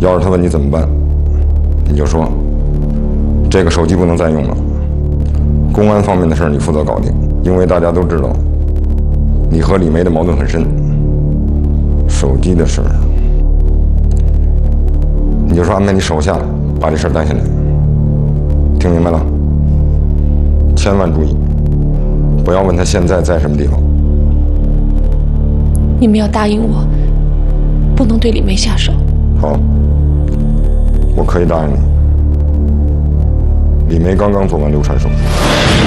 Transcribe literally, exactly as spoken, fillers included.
要是他问你怎么办，你就说这个手机不能再用了，公安方面的事儿你负责搞定，因为大家都知道你和李梅的矛盾很深。手机的事儿，你就说安排你手下把这事儿担下来，听明白了？千万注意，不要问他现在在什么地方。 你们要答应我，不能对李梅下手。 好，我可以答应你。李梅刚刚做完流产手术。